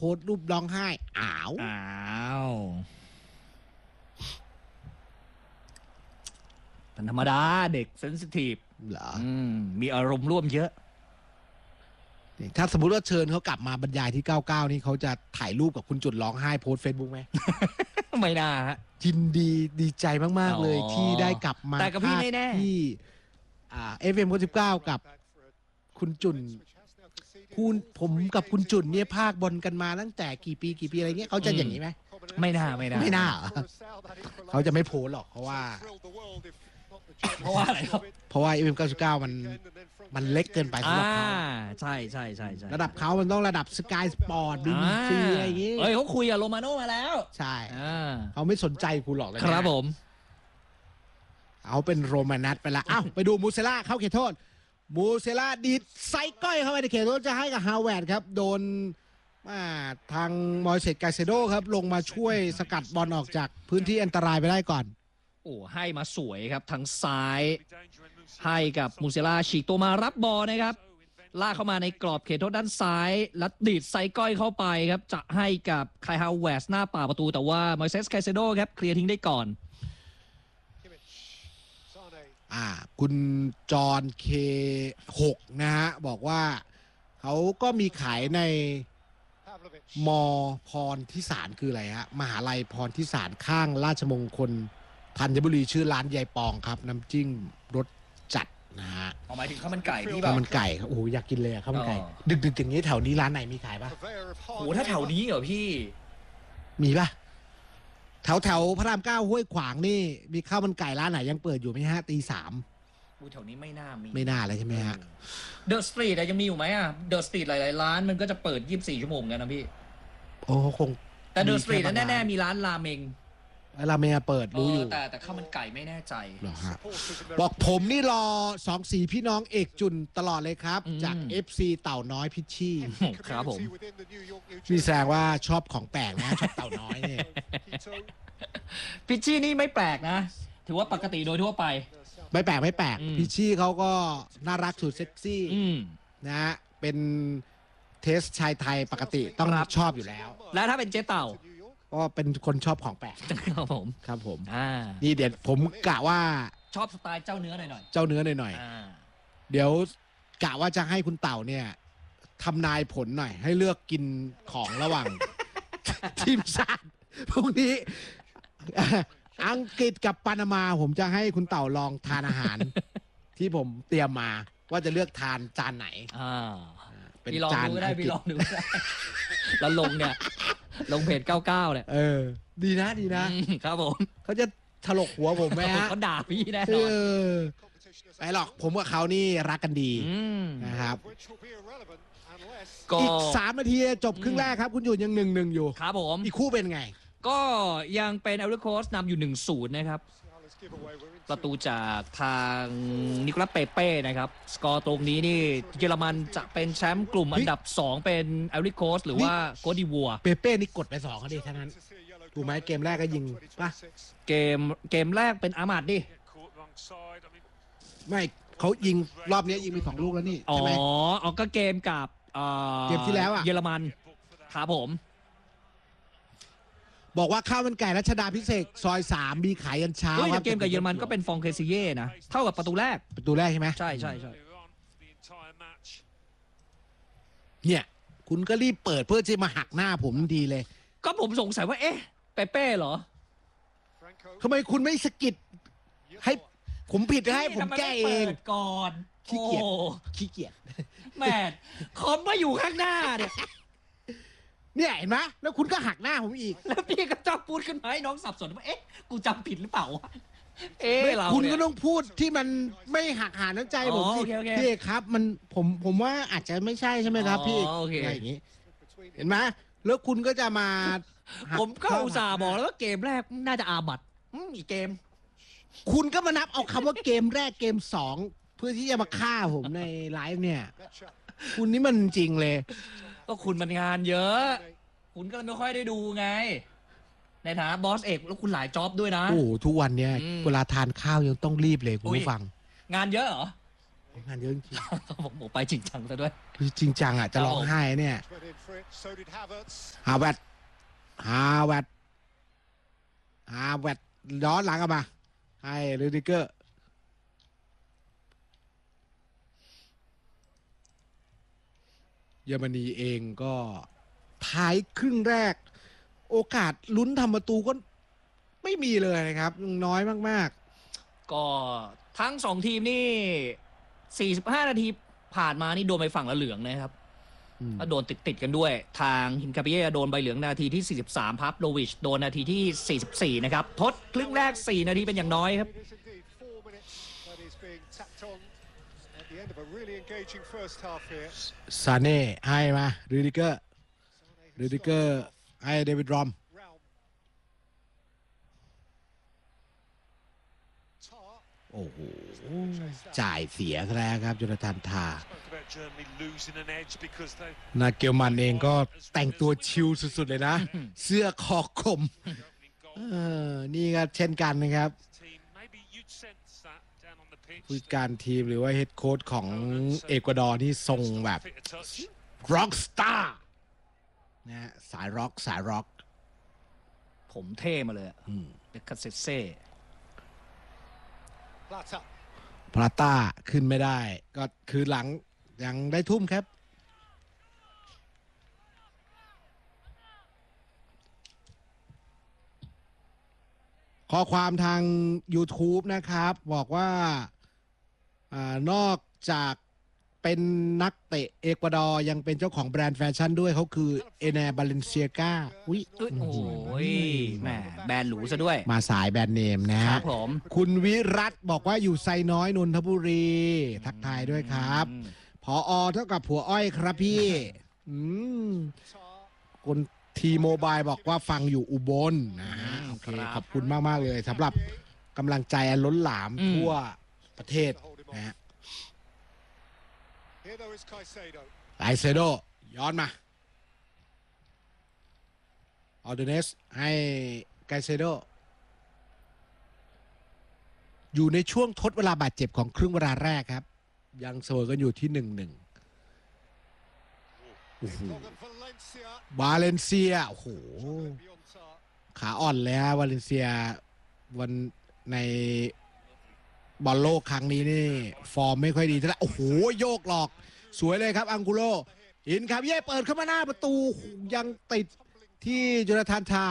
สต์รูปร้องไห้อ้าวเป็นธรรมดาเด็กเซนซิทีฟเหรอมีอารมณ์ร่วมเยอะถ้าสมมติว่าเชิญเขากลับมาบรรยายที่99นี่เขาจะถ่ายรูปกับคุณจุดร้องไห้โพสเฟซบุ๊กไหมไม่น่าฮะยินดีใจมากๆเลยที่ได้กลับมาแต่กับพี่ไม่แน่ที่FM 99กับคุณจุนผมกับคุณจุนเนี่ยภาคบอลกันมาตั้งแต่กี่ปีอะไรเงี้ยเขาจะอย่างนี้ไหมไม่น่าเขาจะไม่โพสหรอกเพราะว่าอะไรครับเพราะว่า FM 99มันเล็กเกินไปสำหรับเขาใช่ระดับเขามันต้องระดับสกายสปอร์ตBBCอะไรอย่างงี้เขาคุยกับโรมาโน่มาแล้วใช่เขาไม่สนใจคุณหรอกเลยครับผมเอาเป็นโรมานัสไปละไปดูมูเซล่าเข้าเขตโทษมูเซล่าดีดไซก้อยเข้าไปในเขตโทษจะให้กับฮาวเวิร์ดครับโดนทางมอยเซสไกเซโดครับลงมาช่วยสกัดบอลออกจากพื้นที่อันตรายไปได้ก่อนให้มาสวยครับทางซ้ายให้กับมูเซล่าฉีกตัวมารับบอลนะครับลากเข้ามาในกรอบเขตโทษด้านซ้ายแล้วดีดไซก้อยเข้าไปครับจะให้กับไคฮาวเวิร์ดหน้าป่าประตูแต่ว่ามอยเซสไกเซโดครับเคลียร์ทิ้งได้ก่อนคุณจอห์นเค6นะฮะบอกว่าเขาก็มีขายในมอพรทิสารคืออะไรฮะมหาลัยพรทิสารข้างราชมงคลธัญบุรีชื่อร้านยายปองครับน้ำจิ้มรสจัดนะฮะหมายถึงข้าวมันไก่ที่แบบข้าวมันไก่โอ้โหอยากกินเลยข้าวมันไก่ดึกๆอย่างนี้แถวนี้ร้านไหนมีขายปะโอ้ถ้าแถวนี้เหรอพี่มีปะแถวพระราม9ห้วยขวางนี่มีข้าวมันไก่ร้านไหนยังเปิดอยู่ไหมฮะตี 3 แถวนี้ไม่น่ามีเลยใช่ไหมฮะเดอะสตรีทยังมีอยู่ไหมเดอะสตรีทหลายๆร้านมันก็จะเปิด24 ชั่วโมงกันนะพี่โอ้คงแต่เดอะสตรีทแน่ๆมีร้านราเมงเปิดรู้อยู่แต่ข้าวมันไก่ไม่แน่ใจหรอฮะบอกผมนี่รอ2-4พี่น้องเอกจุนตลอดเลยครับจาก FC เต่าน้อยพิชชี่ครับผมนี่แสดงว่าชอบของแปลกนะชอบเต่าน้อยเนี่ยพิชชี่นี่ไม่แปลกนะถือว่าปกติโดยทั่วไปไม่แปลกพิชชี่เขาก็น่ารักสุดเซ็กซี่นะฮะเป็นเทสชายไทยปกติต้องชอบอยู่แล้วแล้วถ้าเป็นเจ๊เต่าก็เป็นคนชอบของแปลกครับผมนี่เดี๋ยวผมกะว่าชอบสไตล์เจ้าเนื้อหน่อยเเดี๋ยวกะว่าจะให้คุณเต่าเนี่ยทำนายผลหน่อยให้เลือกกินของระหว่างทีมชาติพวกนี้อังกฤษกับปานามาผมจะให้คุณเต่าลองทานอาหารที่ผมเตรียมมาว่าจะเลือกทานจานไหนเป็นจานพี่ลองดูได้แล้วลงเพจ99เนี่ยดีนะครับผมเขาจะถลกหัวผมไหมฮะเขาด่าพี่แน่นอนไม่หรอกผมกับเขานี่รักกันดีนะครับอีก3 นาทีจบครึ่งแรกครับคุณอยู่ยัง1-1อยู่ครับผมอีกคู่เป็นไงก็ยังเป็นเอลโคสนำอยู่ 1-0 นะครับประตูจากทางนิโคลัสเปเป้นะครับสกอร์ตรงนี้นี่เยอรมันจะเป็นแชมป์กลุ่มอันดับ2เป็นเอลโคสหรือว่าโกดิวัวเปเป้นี่กดไป2เขาดิทั้งนั้นถูกไหมเกมแรกก็ยิงป่ะเกมแรกเป็นอามาดดิไม่เขายิงรอบนี้ยิงไป2 ลูกแล้วนี่ใช่ไหมก็เกมกับเกมที่แล้วเยอรมันครับผมบอกว่าข้าวมันไก่รัชดาพิเศษซอย3มีขายยันเช้าครับเกมกับเยอรมันก็เป็นฟองเคซิเย่นะเท่ากับประตูแรกใช่ไหมใช่เนี่ยคุณก็รีบเปิดเพื่อจะมาหักหน้าผมดีเลยก็ผมสงสัยว่าเปเป้เหรอทำไมคุณไม่สกิดให้ผมผิดให้ผมแก้เองก่อนขี้เกียจแม่คอมมาอยู่ข้างหน้าเนี่ยเห็นไหมแล้วคุณก็หักหน้าผมอีกแล้วพี่ก็จ้องพูดขึ้นมาให้น้องสับสนว่ากูจำผิดหรือเปล่าวะคุณก็ต้องพูดที่มันไม่หักหาน้ำใจผมสิพี่ครับมันผมว่าอาจจะไม่ใช่ใช่ไหมครับพี่อะไรอย่างนี้เห็นไหมแล้วคุณก็จะมาผมก็อุตส่าห์บอกแล้วว่าเกมแรกน่าจะอาบัตอีกเกมคุณก็มานับเอาคำว่าเกมแรกเกม2เพื่อที่จะมาฆ่าผมในไลฟ์เนี่ยคุณนี่มันจริงเลยก็คุณมันงานเยอะคุณก็ไม่ค่อยได้ดูไงในฐานะบอสเอกแล้วคุณหลายจ็อบด้วยนะโอ้ทุกวันเนี้ยเวลาทานข้าวยังต้องรีบเลยคุณผู้ฟังงานเยอะเหรองานเยอะจริงผมไปจริงจังซะด้วยๆคือจริงจังอ่ะจะร้องไห้เนี่ยฮาเวตฮาเวตย้อนหลังกลับมาให้ลูดิเกอร์เยอรมนีเองก็ท้ายครึ่งแรกโอกาสลุ้นทำประตูก็ไม่มีเลยนะครับน้อยมากก็ทั้ง2ทีมนี่ 45 นาทีผ่านมานี่โดนไปฝั่งละเหลืองนะครับๆก็โดนติดกันด้วยทางฮินคาเปียโดนใบเหลืองนาทีที่ 43พับโลวิชโดนนาทีที่ 44นะครับทดครึ่งแรก4 นาทีเป็นอย่างน้อยครับซาเน่ให้มารูดิเกอร์ให้เดวิดรอมโอ้โหจ่ายเสียแล้วครับโจนาธานทานาเกลมันเองก็แต่งตัวชิลสุดๆเลยนะ เสื้อคอคมนี่ก็เช่นกันนะครับผู้จัดการทีมหรือว่าเฮดโค้ชของเอกวาดอร์ที่ทรงแบบร็อกสตาร์นะสายร็อกผมเท่มาเลยเบคคาเซเซ่พลาต้าขึ้นไม่ได้ก็คือหลังยังได้ทุ่มครับข้อความทาง YouTube นะครับบอกว่านอกจากเป็นนักเตะเอกวาดอร์ยังเป็นเจ้าของแบรนด์แฟชั่นด้วยเขาคือเอเนบาเลนเซียกาโอ้โหแหมแบรนด์หรูซะด้วยมาสายแบรนด์เนมนะครับผมคุณวิรัตบอกว่าอยู่ไซน้อยนนทบุรีทักทายด้วยครับผอ.เท่ากับผัวอ้อยครับพี่คนทีโมบายบอกว่าฟังอยู่อุบลนะฮะโอเคขอบคุณมากๆเลยสำหรับกำลังใจอันล้นหลามทั่วประเทศนะฮะไคเซโดย้อนมาออร์เดเนสให้ไคเซโดอยู่ในช่วงทดเวลาบาดเจ็บของครึ่งเวลาแรกครับยังเสมอกันอยู่ที่ 1-1 โอ้โหวาเลนเซียโอ้โหขาอ่อนเลยฮะวาเลนเซียวันในบอลโลกครั้งนี้นี่ฟอร์มไม่ค่อยดีเท่าไหร่โอ้โหโยกหลอกสวยเลยครับอังกุโลอินคาเย่เปิดเข้ามาหน้าประตูยังติดที่โจนาธานทา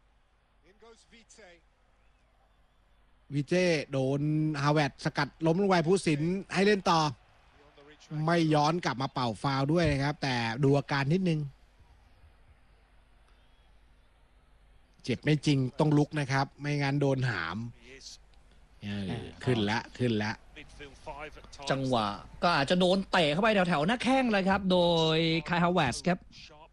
วิเจโดนฮาเวตสกัดล้มลงไปผู้สินให้เล่นต่อไม่ย้อนกลับมาเป่าฟาวด้วยนะครับแต่ดูอาการนิดนึงเจ็บไม่จริงต้องลุกนะครับไม่งั้นโดนหามขึ้นแล้วจังหวะก็อาจจะโดนเตะเข้าไปแถวๆหน้าแข้งเลยครับโดยคายฮาวเวสครับ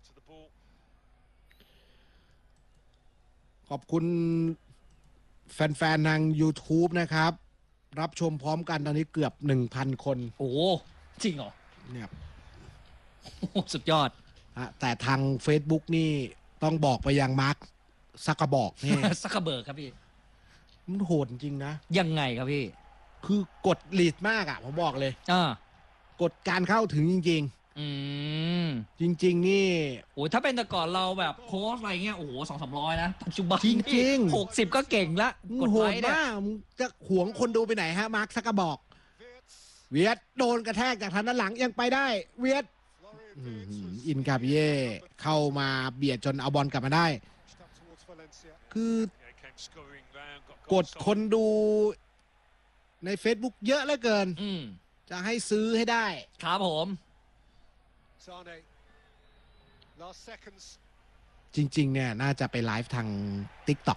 ขอบคุณแฟนๆทาง YouTube นะครับรับชมพร้อมกันตอนนี้เกือบ 1,000 คนโอ้จริงเหรอเนี่ยสุดยอดแต่ทาง Facebook นี่ต้องบอกไปยังมาร์คซักกระบอกนี่ซักกระเบิร์กครับพี่มันโหดจริงนะยังไงครับพี่คือกดลีดมากอ่ะผมบอกเลยกดการเข้าถึงจริงๆจริงๆนี่โอ้ยถ้าเป็นแต่ก่อนเราแบบโพสอะไรเงี้ยโอ้โห200-300นะปัจจุบันจริง 60ก็เก่งละกดไลค์เนี่ยจะหวงคนดูไปไหนฮะมาร์คซักกระบอกเวียดโดนกระแทกจากทางด้านหลังยังไปได้เวียดอินคาเย่เข้ามาเบียดจนเอาบอลกลับมาได้คือกดคนดูใน Facebook เยอะเหลือเกินจะให้ซื้อให้ได้ครับผมจริงๆเนี่ยน่าจะไปไลฟ์ทาง TikTok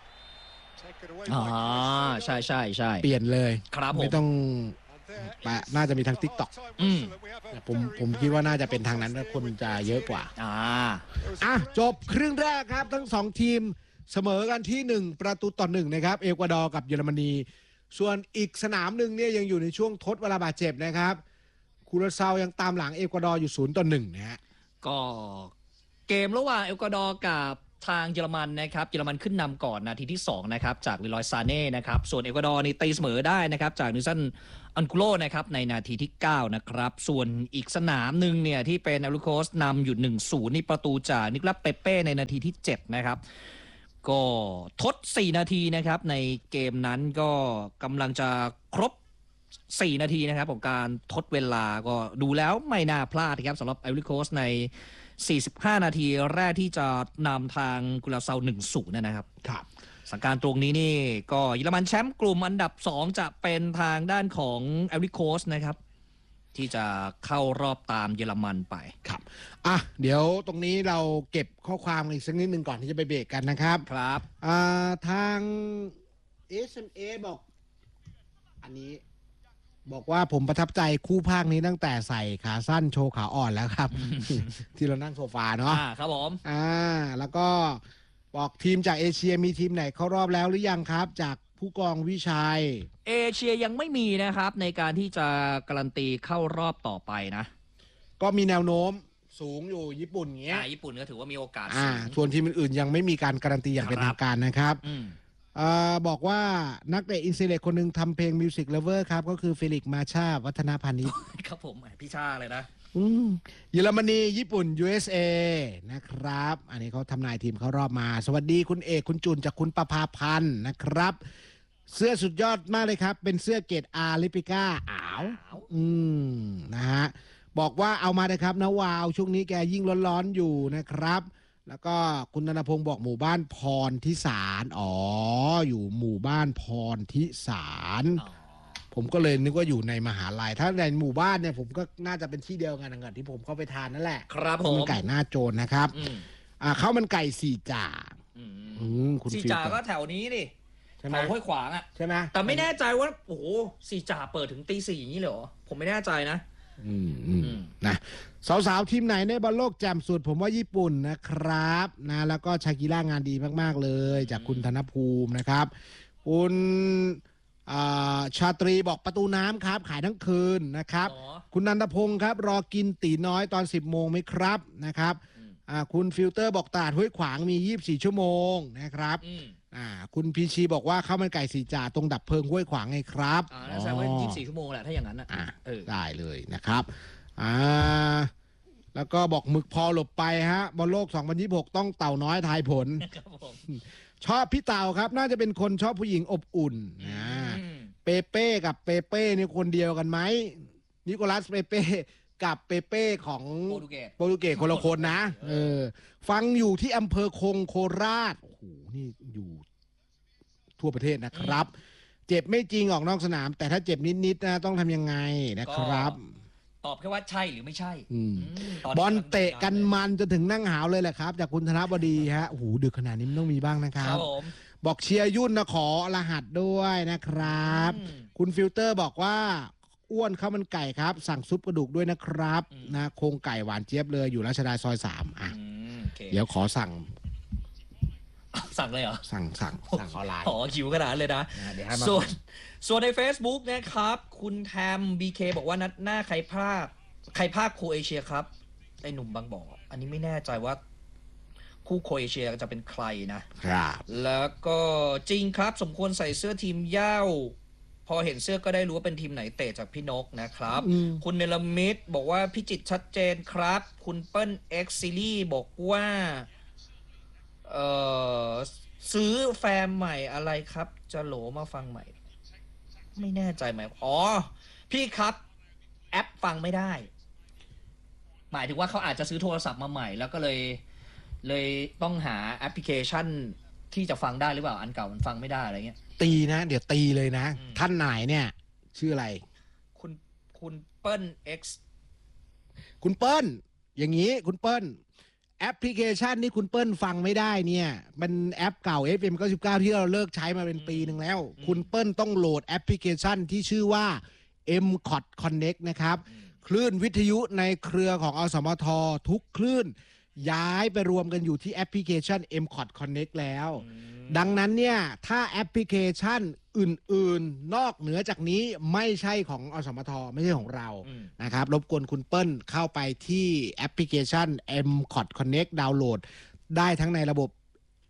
ใช่เปลี่ยนเลยครับไม่ต้องน่าจะมีทาง TikTok ผมคิดว่าน่าจะเป็นทางนั้นแล้วคนจะเยอะกว่าจบครึ่งแรกครับทั้ง2ทีมเสมอกันที่1-1นะครับเอกวาดอร์กับเยอรมนีส่วนอีกสนามหนึ่งเนี่ยยังอยู่ในช่วงทดเวลาบาดเจ็บนะครับคูราซาวยังตามหลังเอกวาดอร์อยู่0-1นะฮะก็เกมระหว่างเอกวาดอร์กับทางเยอรมันนะครับเยอรมันขึ้นนำก่อนนาทีที่2นะครับจากลิลอยซาเน่นะครับส่วนเอกวาดอร์นี่ตีเสมอได้นะครับจากนิวซันอันกุโลนะครับในนาทีที่9นะครับส่วนอีกสนามหนึ่งเนี่ยที่เป็นไอวอรี่โคสต์นำอยู่ 1-0 นี่ประตูจากนิโคลัสเปเป้ในนาทีที่7นะครับก็ทด4นาทีนะครับในเกมนั้นก็กำลังจะครบ4นาทีนะครับของการทดเวลาก็ดูแล้วไม่น่าพลาดครับสำหรับไอวอรี่โคสต์ใน45นาทีแรกที่จะนำทางกุลาเซา 1-0 นะครับครับสถานการณ์ตรงนี้นี่ก็เยอรมันแชมป์กลุ่มอันดับ2จะเป็นทางด้านของไอวอรี่โคสต์นะครับที่จะเข้ารอบตามเยอรมันไปครับเดี๋ยวตรงนี้เราเก็บข้อความอีกสักนิดหนึ่งก่อนที่จะไปเบรกกันนะครับครับทาง SMA บอกอันนี้บอกว่าผมประทับใจคู่ภาคนี้ตั้งแต่ใส่ขาสั้นโชว์ขาอ่อนแล้วครับ ที่เรานั่งโซฟาเนาะครับผมแล้วก็บอกทีมจากเอเชียมีทีมไหนเข้ารอบแล้วหรือยังครับจากผู้กองวิชัยเอเชียยังไม่มีนะครับในการที่จะการันตีเข้ารอบต่อไปนะก็มีแนวโน้มสูงอยู่ญี่ปุ่นเงี้ยญี่ปุ่นก็ถือว่ามีโอกาสสูงส่วนทีมอื่นๆยังไม่มีการการันตีอย่างเป็นทางการนะครับบอกว่านักเตะอินเซเลตคนหนึ่งทำเพลง Music Lover ครับก็คือเฟลิกซ์มาชาวัฒนพานิชครับผมพี่ชาเลยนะเยอรมนีญี่ปุ่น USA นะครับอันนี้เขาทำนายทีมเขารอบมาสวัสดีคุณเอกคุณจุนจากคุณประภาพันธ์นะครับเสื้อสุดยอดมากเลยครับเป็นเสื้อเกรด R ลิปิก้านะฮะบอกว่าเอามาเลยครับนะวาวช่วงนี้แกยิ่งร้อนๆอยู่นะครับแล้วก็คุณธนพงศ์บอกหมู่บ้านพรทิสารอยู่หมู่บ้านพรทิสารผมก็เลยนึกว่าอยู่ในมหาลัยถ้าในหมู่บ้านเนี่ยผมก็น่าจะเป็นที่เดียวกันกับที่ผมเข้าไปทานนั่นแหละครับผมไก่หน้าโจรนะครับข้าวมันไก่สี่จ่าคุณสี่จ่าก็แถวนี้ดิแถวห้วยขวางอ่ะใช่ไหมแต่ไม่แน่ใจว่าโอ้โหสี่จ่าเปิดถึงตี 4อย่างนี้เหรอผมไม่แน่ใจนะนะสาวๆทีมไหนในบอลโลกแจ่มสุดผมว่าญี่ปุ่นนะครับนะแล้วก็ชากิร่างานดีมากๆเลยจากคุณธนภูมินะครับคุณชาตรีบอกประตูน้ำครับขายทั้งคืนนะครับคุณนันทพงศ์ครับรอกินตีน้อยตอน 10 โมงไหมครับนะครับคุณฟิลเตอร์บอกตลาดห้วยขวางมี24ชั่วโมงนะครับคุณพีชีบอกว่าข้าวมันไก่สีจ่าตรงดับเพลิงห้วยขวางไงครับน่าจะว่า24ชั่วโมงแหละถ้าอย่างนั้นได้เลยนะครับแล้วก็บอกหมึกพอหลบไปฮะบอลโลก2026ต้องเต่าน้อยทายผลชอบพี่เต่าครับน่าจะเป็นคนชอบผู้หญิงอบอุ่นเปเป้กับเปเป้นี่คนเดียวกันไหมนิโคลัสเปเป้กับเปเป้ของโปรตุเกสคนละคนนะฟังอยู่ที่อำเภอคงโคราชโอ้โหนี่อยู่ทั่วประเทศนะครับเจ็บไม่จริงออกนอกสนามแต่ถ้าเจ็บนิดๆนะต้องทำยังไงนะครับตอบแค่ว่าใช่หรือไม่ใช่บอลเตะกันมันจนถึงนั่งหาวเลยแหละครับจากคุณธนบดีฮะโอ้โหดึกขนาดนี้มันต้องมีบ้างนะครับบอกเชียร์ยุ่นนะขอรหัสด้วยนะครับคุณฟิลเตอร์บอกว่าอ้วนข้าวมันไก่ครับสั่งซุปกระดูกด้วยนะครับนะโครงไก่หวานเจี๊ยบเลยอยู่ราชดาซอย3เดี๋ยวขอสั่งเลยเหรอสั่งออนไลน์หิวขนาดเลยนะส่วนใน Facebook นะครับคุณแทม BK บอกว่านัดหน้าใครภาคโครเอเชียครับไอ้หนุ่มบางบ่ออันนี้ไม่แน่ใจว่าคู่โครเอเชียจะเป็นใครนะครับแล้วก็จริงครับสมควรใส่เสื้อทีมเหย้าพอเห็นเสื้อก็ได้รู้ว่าเป็นทีมไหนเตะจากพี่นกนะครับคุณเนลมิดบอกว่าพิจิตรชัดเจนครับคุณเปิ้ลเอ็กซิลี่บอกว่าซื้อแฟมใหม่อะไรครับจะโหลมาฟังใหม่ไม่แน่ใจไหมพี่ครับแอปฟังไม่ได้หมายถึงว่าเขาอาจจะซื้อโทรศัพท์มาใหม่แล้วก็เลยต้องหาแอปพลิเคชันที่จะฟังได้หรือเปล่าอันเก่ามันฟังไม่ได้อะไรเงี้ยตีนะเดี๋ยวตีเลยนะท่านไหนเนี่ยชื่ออะไรคุณเปิ้ล X คุณเปิ้ลอย่างนี้คุณเปิ้ลแอปพลิเคชันที่คุณเปิ้ลฟังไม่ได้เนี่ยมันแอปเก่า FM 99ที่เราเลิกใช้มาเป็นปีนึงแล้วคุณเปิ้ลต้องโหลดแอปพลิเคชันที่ชื่อว่า MCOT Connect นะครับคลื่นวิทยุในเครือของอสมททุกคลื่นย้ายไปรวมกันอยู่ที่แอปพลิเคชัน MCOT Connect แล้วดังนั้นเนี่ยถ้าแอปพลิเคชันอื่นๆนอกเหนือจากนี้ไม่ใช่ของอสมทไม่ใช่ของเรานะครับรบกวนคุณเปิ้ลเข้าไปที่แอปพลิเคชัน MCOT Connect ดาวน์โหลดได้ทั้งในระบบ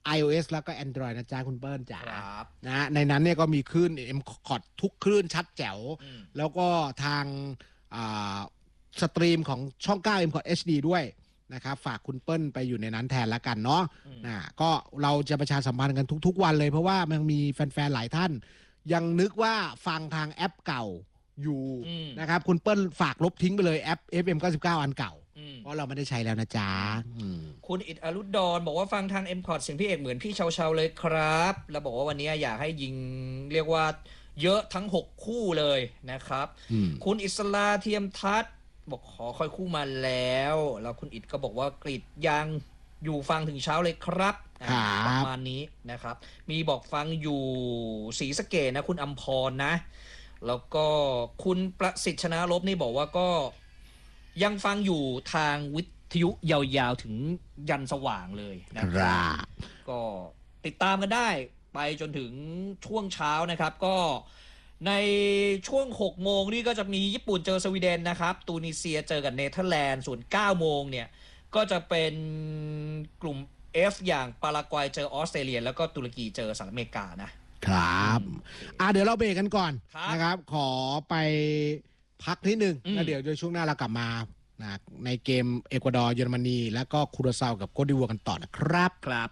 iOS แล้วก็ Android นะจ๊ะคุณเปิ้ลจ๋าครับนะในนั้นเนี่ยก็มีคลื่น M-COT ทุกคลื่นชัดแจ๋ว แล้วก็ทางสตรีมของช่อง 9 M-COT HD ด้วยนะครับฝากคุณเปิ้ลไปอยู่ในนั้นแทนละกันเนาะก็เราจะประชาสัมพันธ์กันทุกๆวันเลยเพราะว่ามันมีแฟนๆหลายท่านยังนึกว่าฟังทางแอปเก่าอยู่นะครับคุณเปิ้ลฝากลบทิ้งไปเลยแอป FM 99 อันเก่าเพราะเราไม่ได้ใช้แล้วนะจ๊ะคุณอิดอรุดรบอกว่าฟังทาง M-COT เสียงพี่เอกเหมือนพี่เชาๆเลยครับแล้วบอกว่าวันนี้อยากให้ยิงเรียกว่าเยอะทั้ง6คู่เลยนะครับคุณอิสลาเทียมทัศน์บอกขอค่อยคู่มาแล้วคุณอิดก็บอกว่ากรีดยางอยู่ฟังถึงเช้าเลยครับประมาณนี้นะครับมีบอกฟังอยู่ศรีสะเกษนะคุณอัมพรนะแล้วก็คุณประสิทธิ์ชนะลบนี่บอกว่าก็ยังฟังอยู่ทางวิทยุยาวๆถึงยันสว่างเลยนะครับก็ติดตามกันได้ไปจนถึงช่วงเช้านะครับก็ในช่วง6โมงนี่ก็จะมีญี่ปุ่นเจอสวีเดนนะครับตูนิเซียเจอกับเนเธอร์แลนด์ส่วน9โมงเนี่ยก็จะเป็นกลุ่ม F อย่างปารากวัยเจอออสเตรเลียแล้วก็ตุรกีเจอสหรัฐอเมริกานะครับเดี๋ยวเราเบรกกันก่อนนะครับขอไปพักนิดนึงแล้วเดี๋ยวในช่วงหน้าเรากลับมาในเกมเอกวาดอร์เยอรมนีแล้วก็คูราซาวกับโคตดิวัวกันต่อนะครับ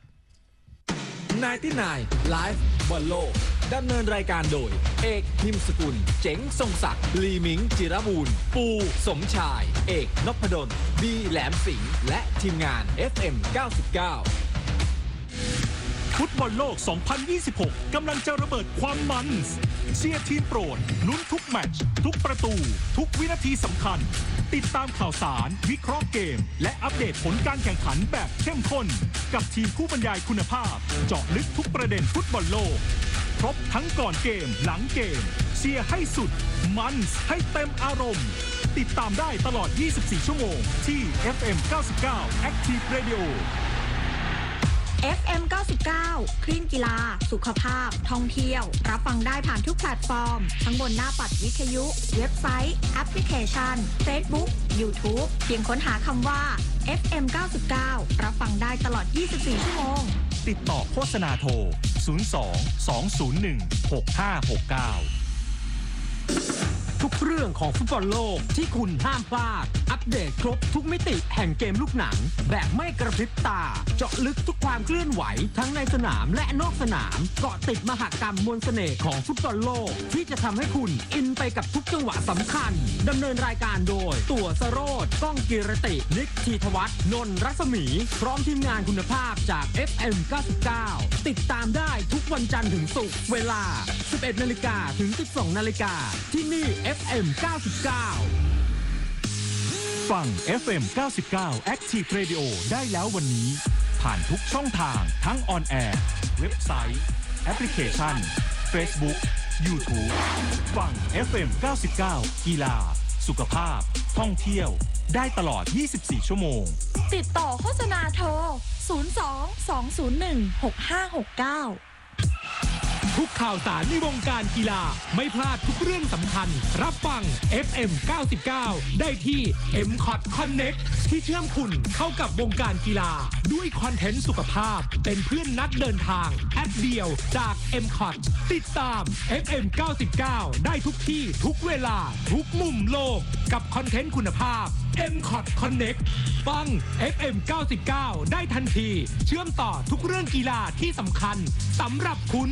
99 Live บอลโลกดำเนินรายการโดยเอกหิมสกุลเจ๋งทรงศักดิ์ลีมิงจิรบูรณ์ปูสมชายเอกนพดลบีแหลมสิงห์และทีมงาน FM 99 ฟุตบอลโลก 2026 กำลังจะระเบิดความมันเชียร์ทีมโปรดลุ้นทุกแมตช์ทุกประตูทุกวินาทีสำคัญติดตามข่าวสารวิเคราะห์เกมและอัปเดตผลการแข่งขันแบบเข้มข้นกับทีมผู้บรรยายคุณภาพเจาะลึกทุกประเด็นฟุตบอลโลกครบทั้งก่อนเกมหลังเกมเชียร์ให้สุดมันให้เต็มอารมณ์ติดตามได้ตลอด 24 ชั่วโมงที่ FM 99 Active Radio FM 99 คลื่นกีฬาสุขภาพท่องเที่ยวรับฟังได้ผ่านทุกแพลตฟอร์มทั้งบนหน้าปัดวิทยุเว็บไซต์แอปพลิเคชัน Facebook YouTube เพียงค้นหาคำว่า FM 99รับฟังได้ตลอด 24 ชั่วโมงติดต่อโฆษณาโทร 02 201 6569 ทุกเรื่องของฟุตบอลโลกที่คุณห้ามพลาดอัปเดตครบทุกมิติแห่งเกมลูกหนังแบบไม่กระพริบตาเจาะลึกทุกความเคลื่อนไหวทั้งในสนามและนอกสนามเกาะติดมหกรรมมวลเสน่ห์ของฟุตบอลโลกที่จะทำให้คุณอินไปกับทุกจังหวะสำคัญดำเนินรายการโดยตั๋วสโรจน์ก้องกีรตินิกธีทวัฒน์นนท์รัศมีพร้อมทีมงานคุณภาพจาก FM 99ติดตามได้ทุกวันจันทร์ถึงศุกร์เวลา 11:00 นถึง 12:00 นที่นี่FM 99 ฟัง FM 99 Active Radio ได้แล้ววันนี้ผ่านทุกช่องทางทั้งออนแอร์เว็บไซต์แอปพลิเคชัน Facebook YouTube ฟัง FM 99กีฬาสุขภาพท่องเที่ยวได้ตลอด 24 ชั่วโมงติดต่อโฆษณาโทร 02 201 6569 ทุกข่าวสารในวงการกีฬาไม่พลาดทุกเรื่องสำคัญรับฟัง FM 99ได้ที่ M-COT Connect ที่เชื่อมคุณเข้ากับวงการกีฬาด้วยคอนเทนต์สุขภาพเป็นเพื่อนนักเดินทางแอปเดียวจาก M-COT ติดตาม FM 99ได้ทุกที่ทุกเวลาทุกมุมโลกกับคอนเทนต์คุณภาพ M-COT Connect ฟัง FM 99ได้ทันทีเชื่อมต่อทุกเรื่องกีฬาที่สำคัญสำหรับคุณ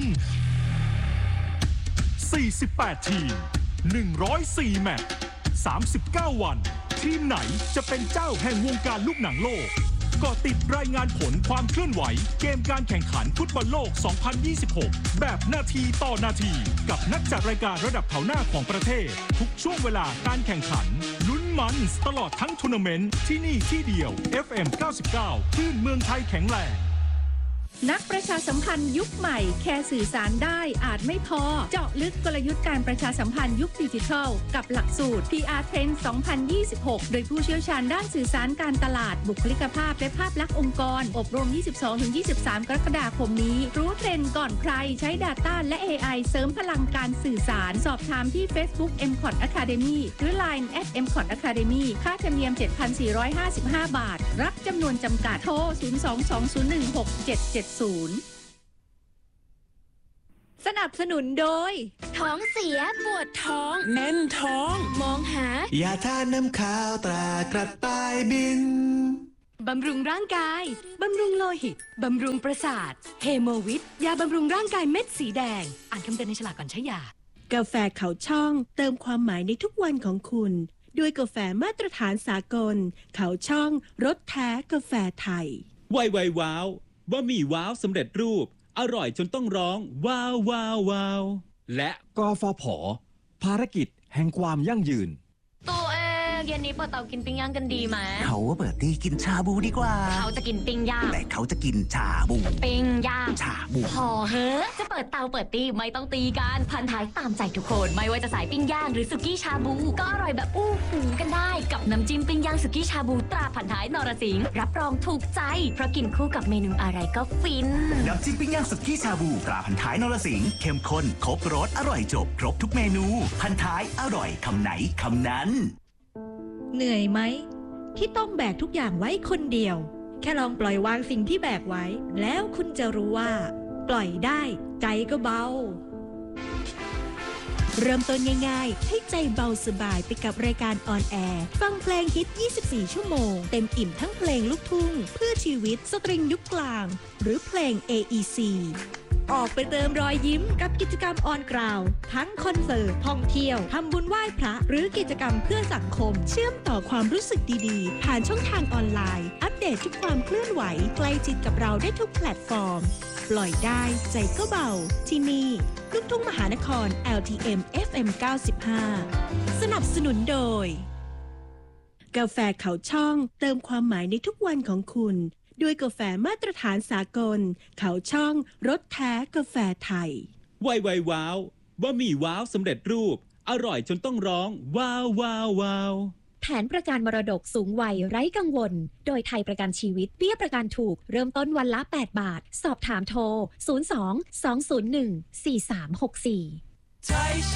48 ทีม 104 แมตช์ 39 วันทีมไหนจะเป็นเจ้าแห่งวงการลูกหนังโลกก็ติดรายงานผลความเคลื่อนไหวเกมการแข่งขันฟุตบอลโลก 2026 แบบนาทีต่อนาทีกับนักจัดรายการระดับแถวหน้าของประเทศทุกช่วงเวลาการแข่งขันลุ้นมันตลอดทั้งทัวร์นาเมนต์ที่นี่ที่เดียว FM 99 คลื่นเมืองไทยแข็งแรงนักประชาสัมพันธ์ยุคใหม่แค่สื่อสารได้อาจไม่พอเจาะลึกกลยุทธ์การประชาสัมพันธ์ยุคดิจิทัลกับหลักสูตร PR Trend 2026 โดยผู้เชี่ยวชาญด้านสื่อสารการตลาดบุคลิกภาพและภาพลักษณ์องค์กรอบรม 22-23 กรกฎาคมนี้รู้เทรนด์ก่อนใครใช้ Data และ AI เสริมพลังการสื่อสารสอบถามที่ Facebook M-COT Academy หรือ Line @M-COT Academy ค่าธรรมเนียม 7,455 บาทรับจำนวนจำกัดโทร 022016777 สนับสนุนโดยท้องเสียปวดท้องแน่นท้องมองหายาทานน้ำข้าวตรากระต่ายบินบำรุงร่างกาย บำรุงโลหิต บำรุงประสาท เฮโมวิตยาบำรุงร่างกายเม็ดสีแดง อ่านคำเตือนในฉลากก่อนใช้ยากาแฟเขาช่องเติมความหมายในทุกวันของคุณด้วยกาแฟมาตรฐานสากลเขาช่องรสแท้กาแฟไทยไวว้าวบะหมี่ว้าวสำเร็จรูปอร่อยจนต้องร้องว้าวว้าวว้าวและกฟผ.ภารกิจแห่งความยั่งยืนตัวเองเย็นนี้เปิดเตากินปิ้งย่างกันดีไหมเขาว่าเปิดตีกินชาบูดีกว่าเขาจะกินปิ้งย่างแต่เขาจะกินชาบูปิ้งย่างชาบูพอเฮ้อะจะเปิดเตาเปิดตีไม่ต้องตีกันพันท้ายตามใจทุกคนไม่ว่าจะสายปิ้งย่างหรือสุกี้ชาบูก็อร่อยแบบอู้หูกันได้กับน้ำจิ้มปิ้งย่างสุกี้ชาบูตราพันท้ายนรสิงห์รับรองถูกใจเพราะกินคู่กับเมนูอะไรก็ฟินน้ำจิ้มปิ้งย่างสุกี้ชาบูตราพันท้ายนรสิงห์เข้มข้นครบรสอร่อยจบครบทุกเมนูพันท้ายอร่อยคำไหนคำนั้นเหนื่อยไหมที่ต้องแบกทุกอย่างไว้คนเดียวแค่ลองปล่อยวางสิ่งที่แบกไว้แล้วคุณจะรู้ว่าปล่อยได้ใจก็เบาเริ่มต้นง่ายๆให้ใจเบาสบายไปกับรายการออนแอร์ฟังเพลงฮิต24ชั่วโมงเต็มอิ่มทั้งเพลงลูกทุ่งเพื่อชีวิตสตริงยุคกลางหรือเพลง AEC ออกไปเติมรอยยิ้มกับกิจกรรมออนกราวทั้งคอนเสิร์ตท่องเที่ยวทำบุญไหว้พระหรือกิจกรรมเพื่อสังคมเชื่อมต่อความรู้สึกดีๆผ่านช่องทางออนไลน์อัปเดตทุกความเคลื่อนไหวใกล้ชิดกับเราได้ทุกแพลตฟอร์มปล่อยได้ใจก็เบาที่นี่ลูกทุ่งมหานคร LTM FM 95 สนับสนุนโดยกาแฟเขาช่องเติมความหมายในทุกวันของคุณด้วยกาแฟมาตรฐานสากลเขาช่องรสแท้กาแฟไทยไวว้าวบะหมี่ว้าวสำเร็จรูปอร่อยจนต้องร้องว้าวว้าวว้าวแผนประกันมรดกสูงวัยไร้กังวลโดยไทยประกันชีวิตเบี้ยประกันถูกเริ่มต้นวันละ8 บาทสอบถามโทร02 201 4364